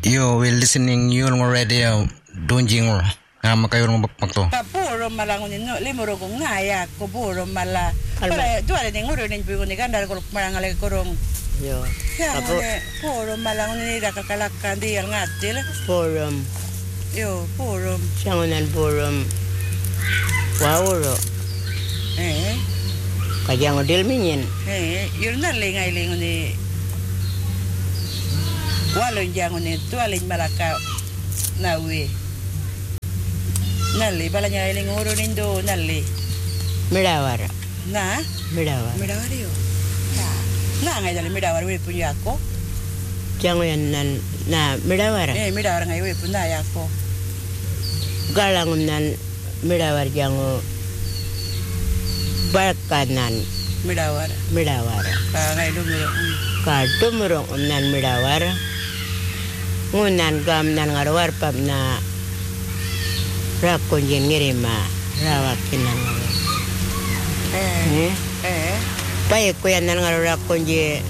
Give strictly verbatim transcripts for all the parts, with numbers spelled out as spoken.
You will listening you ng radio donjing or nga makayo ng bakto. Kapuro malangon no limuro kong ngaya ko puro mala. Para tuwa ning uro ning bigo ni kandal ko marangale korong. Yo. Apo puro malangon ni dakakalakan di ang atil. Forum. Yo puro. Sangunan forum. Wauro. Eh. Kajang odil minyin. Eh, yun na lingay lingon ni walong jangon ni tualin malaka nawi. Nali bala nya iling uro nindo nali. Midawara. Na? Midawara. Midawara yo. Na ngai dali midawara we punya ako. Jangan yan nan na midawara. Eh midawara ngai we punya ako. Galangun nan midawara jango barkanan midawara. Midawara. Ka ngai dumuro. Ka dumuro nan midawara. Ngunan gam nan ngarwar pap na rakon jen ngirima rawakinan ngaro. Eh. Eh. Paye ko yan nan ngaro rakon je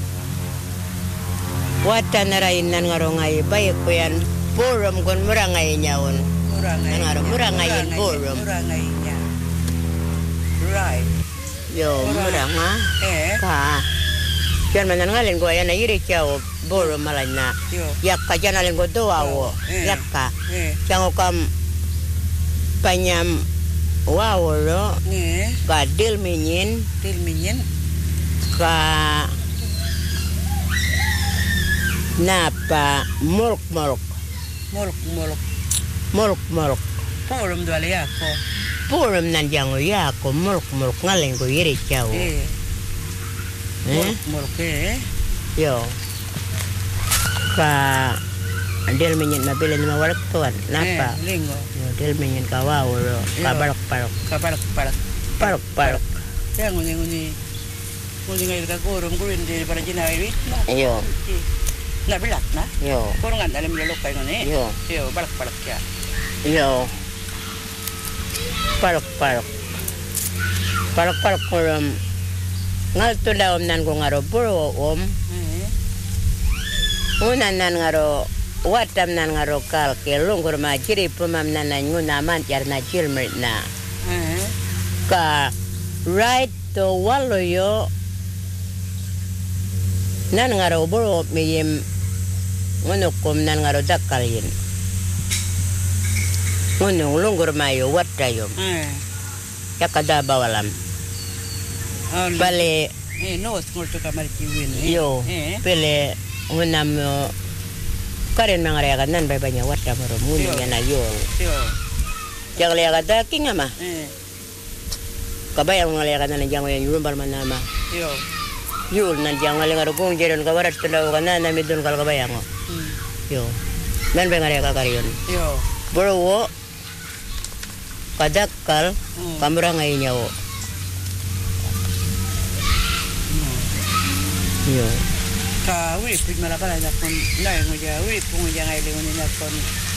wata narain nan ngaro ngai paye ko yan forum kon murangai nyawon. Murangai. Ngaro murangai forum. Murangai nya. Right. Yo muranga. Eh. Ka. Jan manan ngalen ko yan iri chao forum malanya. Yo. Yakka janalen ko doawo. Yakka. Eh. Chango kam panyam waworo Eh. ka dil minyin Til minyen. ka napa mulk mulk Molok molok. mulk mulk Forum dwale ako. purum nan jango ya ko mulk mulk ngalen ko iri chao Eh. eh Molok molok eh. yo ka dil minyin mabilin mawalak tuan napa Eh, lingo. yo dil minyin ka waworo ka Yo. balok balok Kaparak parak. balok balok Kaya nguni nguni. Nguni ngai ka kurung kurin di para jinawi. yo Na bilat na. yo Kurungan dalam lolok kay nguni. yo Yo balak balak ya. yo parok parok parok parok kolam ngal tu daom nan ko ngaro puro om Eh. unan nan ngaro watam nan ngaro kal ke lungkur ma ciri pemam nan nan nguna man jar na cilmer na Eh. ka right to waloyo nan ngaro buro miyem ngunukum nan ngaro dakalin ngunung lungkur mayo watayo Eh. yakada bawalam Oh, bale eh no ngurto kamar kiwin. yo Eh. pele unam karen mangare nan bay banya wata maro muni Yo. yana yo Yo. jagle agata kinga ma Eh. kabaya ngale agata nan jango yan yulum barmana ma Yo. yul nan jango le ngaro gong jeron ka warat tunda kana na midun kal kabaya ngo Hmm. yo nan bay ngare ka kariyon Yo. boro wo kadakal Hmm. kamera ngai nyawo yo Ka uri pud malapala na kon na ngoja uri pud ngoja ngai le ngoni na kon.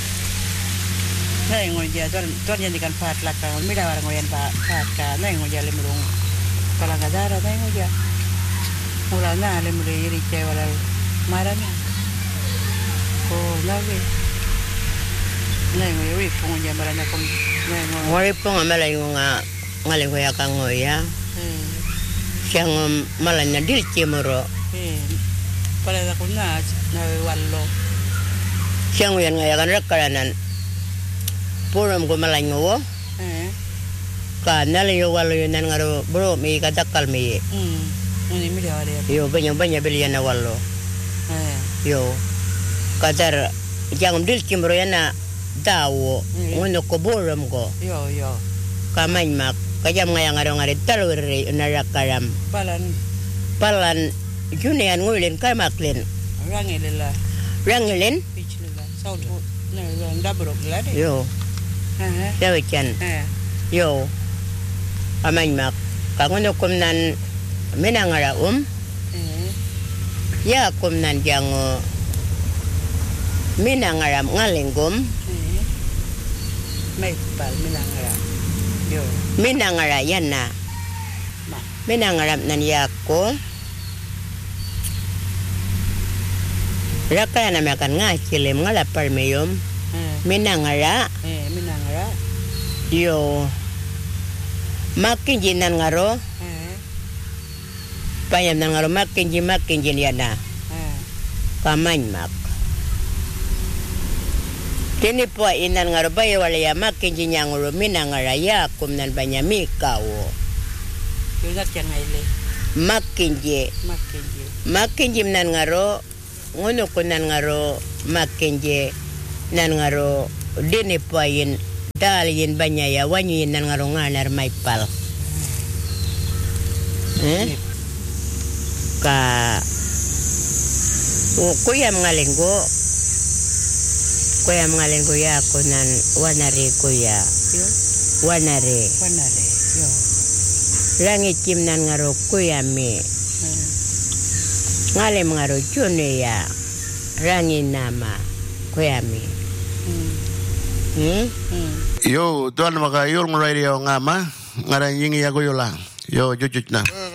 Na ngoja tuan tuan yang dikan pat la ka mira war ngoyan pa pat ka na ngoja le murung. Kala ngadara na ngoja. Mula na le mure iri che wala marana. Oh, lagi. Na ngoja uri pud ngoja marana kon na ngoja. ngori po ngamala yung nga ngale ko ya kangoya Eh. siyang malanya dil chimoro Eh. Para na kon na na wallo. siyang yan nga yakan rakaranan puram ko malanyo Eh. ka nalayo walo yun nan ngaro bro may kadakal may Hmm. Ngoni mira wala. yo banya banya bilyan na walo Eh. yo kadar siyang dil chimoro yan na dawo Mm. ngono ko buram ko Yo yo. kamay mak kajam nga yang ngaro ngari talwiri na rakaram Balan palan junian ngulin kamaklin rangilila rangilin pitchlila saul na ndabrok la de. yo Eh. dawichan Eh. yo amay mak kangono kum nan minangara um Eh. ya kum nan jango minangara ngalingum Eh. May pal minangara. Yo. minangara yan na Ma. minangara nan yako Raka na makan ngasilim ngala parmeyom. Eh, Minangara eh, minangara. yo. Makin jinan ngaro Eh, payam nan ngaro makin ji makin jin yana. eh. Kamany mak. Kini po inan ngaro bayo wala ya makin ji nyanguro minangara ya kum nan banyami kawo. Yung nat yang ngayle. Makin ji Makin je. makin ji nan ngaro ngono ko nan ngaro makin ji nan ngaro dini po yin dal yin banyaya wanyu yin nan ngaro nganar maipal. Eh? Ka o kuya mga linggo kuya mga linggo ya ako nan wanari kuya Yo, wanari panare. Yo. langit kim nan ngaro kuya mi Eh, ngale ngaro chune ya rangi nama kuya mi hmm, hmm? hmm. Yo, tuan maka yur radio ngama, ngarang yingi aku yola. Yo, cucut na.